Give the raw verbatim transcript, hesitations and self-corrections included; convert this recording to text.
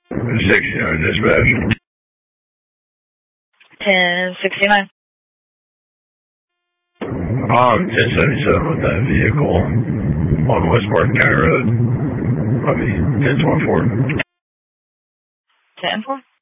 sixty-nine dispatch. ten sixty-nine. Um, ten seventy-seven with that vehicle on West Martin County Road. I mean, ten twenty-four. ten four?